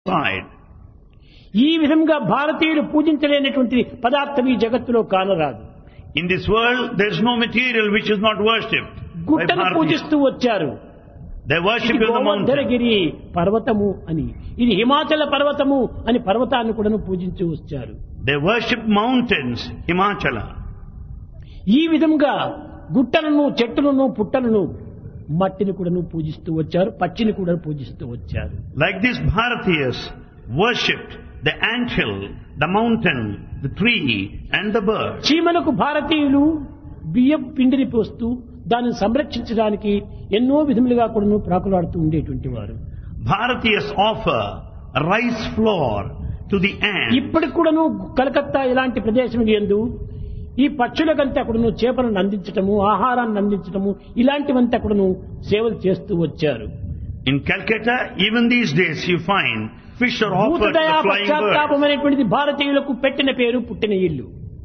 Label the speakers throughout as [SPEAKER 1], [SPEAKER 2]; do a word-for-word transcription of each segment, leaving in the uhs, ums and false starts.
[SPEAKER 1] side.
[SPEAKER 2] ఈ విధంగా భారతీయులు పూజించలేనటువంటి పదార్థం ఈ జగత్తులో కానరాదు.
[SPEAKER 1] In this world, there is no material which is not worshipped by
[SPEAKER 2] గుట్టను
[SPEAKER 1] Bharatiya.
[SPEAKER 2] పూజిస్తూ వచ్చారు.
[SPEAKER 1] They worship
[SPEAKER 2] ఇది
[SPEAKER 1] in the mountain.
[SPEAKER 2] గోవర్ధనగిరి పర్వతము అని, ఇది హిమాచల పర్వతము అని పర్వతాన్ని కూడా పూజించి వచ్చారు.
[SPEAKER 1] They worship mountains, Himachala.
[SPEAKER 2] ఈ విధంగా గుట్టలను, చెట్టులను, పుట్టలను, మట్టిని కూడా పూజిస్తూ వచ్చారు, పచ్చిని కూడా పూజిస్తూ వచ్చారు.
[SPEAKER 1] Like this, Bharatiyas worshipped the anthill, the mountain, the tree and the bird.
[SPEAKER 2] చీమలకు భారతీయులు బియ్యం పిండిని పోస్తూ దానిని సంరక్షించడానికి ఎన్నో విధములుగా కూడా ప్రాకులాడుతూ ఉండేటువంటి వారు.
[SPEAKER 1] Bharatiyas offer rice flour to the ant.
[SPEAKER 2] ఇప్పటికి కూడాను కలకత్తా ఇలాంటి ప్రదేశం యందు ఈ పక్షులకంతా కూడాను చేపలను అందించటము, ఆహారాన్ని అందించటము, ఇలాంటివంతా కూడాను సేవలు చేస్తూ వచ్చారు.
[SPEAKER 1] In Calcutta, even these days you find fish are offered to
[SPEAKER 2] భూతదయా
[SPEAKER 1] the flying birds.
[SPEAKER 2] పశ్చాత్తాపం అనేటువంటిది భారతీయులకు పెట్టిన పేరు, పుట్టిన ఇల్లు.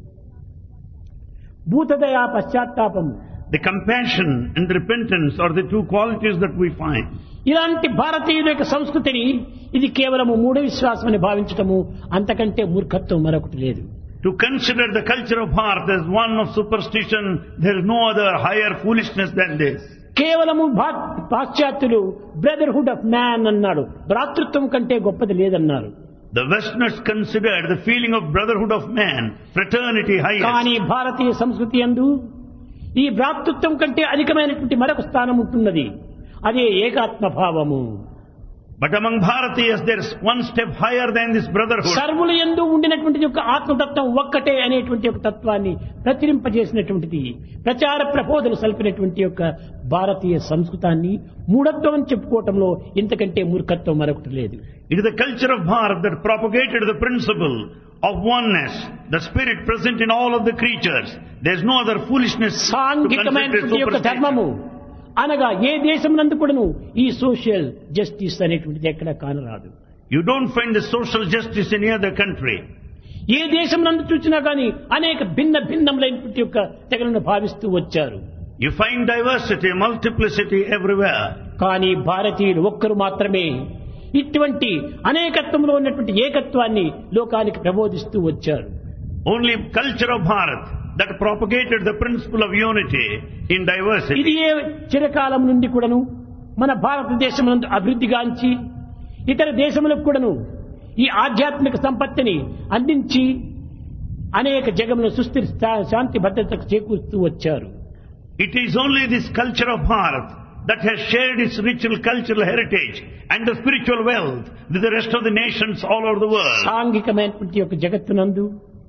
[SPEAKER 2] భూతదయా పశ్చాత్తాపం,
[SPEAKER 1] The compassion and the repentance are the two qualities that we find.
[SPEAKER 2] ఇలాంటి భారతీయుల యొక్క సంస్కృతిని ఇది కేవలము మూఢ విశ్వాసం అని భావించటము అంతకంటే మూర్ఖత్వం మరొకటి లేదు.
[SPEAKER 1] To consider the culture of Bharat as one of superstition, there is no other higher foolishness than this.
[SPEAKER 2] కేవలము పాశ్చాత్యులు బ్రదర్హుడ్ ఆఫ్ మ్యాన్ అన్నాడు, భ్రాతృత్వం కంటే గొప్పది లేదన్నారు.
[SPEAKER 1] The Westerners considered the feeling of brotherhood of man, fraternity highest.
[SPEAKER 2] కానీ భారతీయ సంస్కృతి యందు ఈ భ్రాతృత్వం కంటే అధికమైనటువంటి మరొక స్థానం ఉంటున్నది, అదే ఏకాత్మ భావము.
[SPEAKER 1] But among Bharatiyas there is one step higher than this brotherhood.
[SPEAKER 2] సర్వుల యందు ఉండినటువంటి యొక్క ఆత్మతత్వం ఒక్కటే అనేటువంటి ఒక తత్వాన్ని ప్రచురింపజేసినటువంటిది, ప్రచార ప్రబోధన సల్పినటువంటి యొక్క భారతీయ సంస్కృతాన్ని మూఢత్వం అని చెప్పుకోవటంలో ఇంతకంటే మూర్ఖత్వం మరొకటి లేదు.
[SPEAKER 1] It is the culture of Bharat that propagated the principle of oneness, the spirit present in all of the creatures. There is no other foolishness to consider
[SPEAKER 2] సాంఘికమైనటువంటి యొక్క ధర్మము
[SPEAKER 1] superstition.
[SPEAKER 2] అనగా ఏ దేశం నందు కూడాను ఈ సోషల్ జస్టిస్ అనేటువంటిది ఎక్కడ కానరాదు.
[SPEAKER 1] You don't find the social justice in any other country.
[SPEAKER 2] ఏ దేశం నందు చూసినా కానీ అనేక భిన్న భిన్నములైనటువంటి యొక్క తెగలను భావిస్తూ వచ్చారు.
[SPEAKER 1] You find diversity, multiplicity everywhere.
[SPEAKER 2] కానీ భారతీయులు ఒక్కరు మాత్రమే ఇటువంటి అనేకత్వంలో ఉన్నటువంటి ఏకత్వాన్ని లోకానికి ప్రబోధిస్తూ వచ్చారు.
[SPEAKER 1] Only culture of Bharat that propagated the principle of unity in diversity.
[SPEAKER 2] ఇది ఏ చిరకాలం నుండి కూడాను మన భారతదేశం నందు అభివృద్ధిగాంచి ఇతర దేశములకు కూడాను ఈ ఆధ్యాత్మిక సంపత్తిని అందించి అనేక జగముల సుస్థిర శాంతి భద్రతకు చేకూరుస్తూ వచ్చారు.
[SPEAKER 1] It is only this culture of Bharat that has shared its ritual cultural heritage and the spiritual wealth with the rest of the nations all over the world.
[SPEAKER 2] సాంఘికమైనటువంటి యొక్క జగత్తునందు,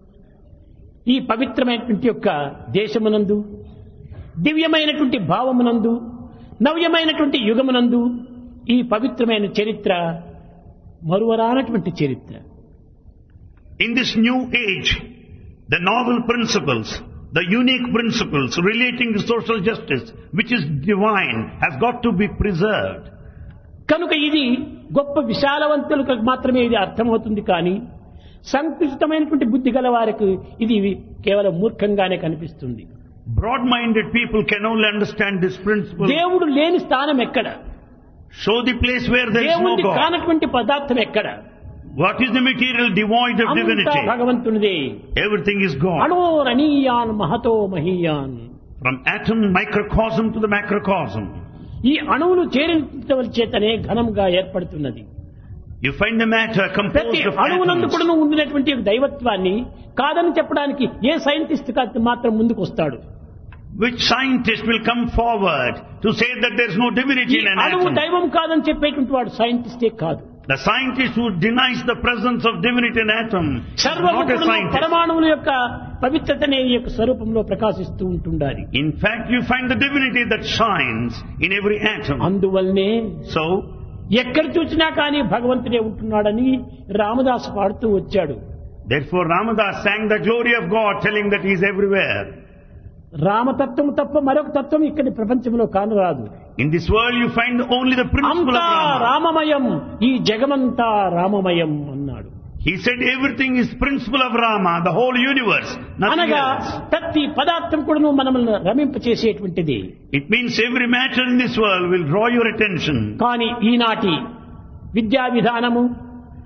[SPEAKER 2] ఈ పవిత్రమైనటువంటి యొక్క దేశమునందు, దివ్యమైనటువంటి భావమునందు, నవ్యమైనటువంటి యుగమునందు ఈ పవిత్రమైన చరిత్ర మరువరానటువంటి చరిత్ర.
[SPEAKER 1] In this new age, the novel principles, the unique principles relating to social justice, which is divine, has got to be preserved.
[SPEAKER 2] కనుక ఇది గొప్ప విశాలవంతులకు మాత్రమే ఇది అర్థమవుతుంది, కానీ సంకుచితమైనటువంటి బుద్ధి గల వారికి ఇది కేవలం మూర్ఖంగానే కనిపిస్తుంది.
[SPEAKER 1] Broad-minded people can only understand this principle.
[SPEAKER 2] దేవుడు లేని స్థానం ఎక్కడ?
[SPEAKER 1] Show the place where there is no
[SPEAKER 2] దేవుడి
[SPEAKER 1] God.
[SPEAKER 2] కానటువంటి పదార్థం ఎక్కడ?
[SPEAKER 1] What is the material devoid of
[SPEAKER 2] అంతా
[SPEAKER 1] divinity?
[SPEAKER 2] భగవంతునిదే.
[SPEAKER 1] Everything is God.
[SPEAKER 2] అణోరణీయాన్ Mahato మహీయాన్.
[SPEAKER 1] From atom, microcosm to the macrocosm.
[SPEAKER 2] ఈ అణువులు చేరించవల చేతనే ఘనంగా ఏర్పడుతున్నది.
[SPEAKER 1] You find the matter
[SPEAKER 2] ప్రతి
[SPEAKER 1] composed of
[SPEAKER 2] అణువునందు
[SPEAKER 1] atoms.
[SPEAKER 2] కూడా ఉండినటువంటి దైవత్వాన్ని కాదని చెప్పడానికి ఏ సైంటిస్ట్ కాదు మాత్రం ముందుకు వస్తాడు?
[SPEAKER 1] Which scientist will come forward to say that there is no divinity
[SPEAKER 2] ఈ
[SPEAKER 1] in an
[SPEAKER 2] అణువు
[SPEAKER 1] atom?
[SPEAKER 2] దైవం కాదని చెప్పేటువంటి వాడు సైంటిస్టే కాదు.
[SPEAKER 1] The scientist who denies the presence of divinity in atom is
[SPEAKER 2] సర్వము
[SPEAKER 1] not a
[SPEAKER 2] కూడా
[SPEAKER 1] scientist.
[SPEAKER 2] పరమాణువుల యొక్క పవిత్రతనే ఈ యొక్క స్వరూపంలో ప్రకాశిస్తూ ఉంటుండాలి.
[SPEAKER 1] In fact, you find the divinity that shines in every atom.
[SPEAKER 2] అందువల్లనే
[SPEAKER 1] So,
[SPEAKER 2] ఎక్కడ చూసినా కానీ భగవంతుడే ఉంటున్నాడని రామదాసు పాడుతూ వచ్చాడు.
[SPEAKER 1] therefore Ramadas sang the glory of God, telling that He is everywhere.
[SPEAKER 2] రామతత్వం తప్ప మరొక తత్వం ఇక్కడ ప్రపంచంలో కానరాదు.
[SPEAKER 1] In this world you find only the principle
[SPEAKER 2] అంతా
[SPEAKER 1] of Rama.
[SPEAKER 2] రామమయం, ఈ జగమంతా రామమయం అన్నాడు.
[SPEAKER 1] He said everything is principle of Rama, the whole universe, nothing
[SPEAKER 2] అనగా
[SPEAKER 1] else.
[SPEAKER 2] ప్రతి పదార్థం కూడా మనల్ని రమింపచేసేటువంటిది.
[SPEAKER 1] It means every matter in this world will draw your attention.
[SPEAKER 2] కానీ ఈనాటి విద్యా విధానము,